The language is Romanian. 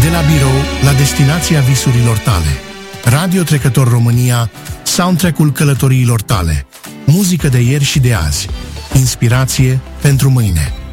De la birou la destinația visurilor tale. Radio Trecător România, soundtrack-ul călătoriilor tale. Muzică de ieri și de azi. Inspirație pentru mâine.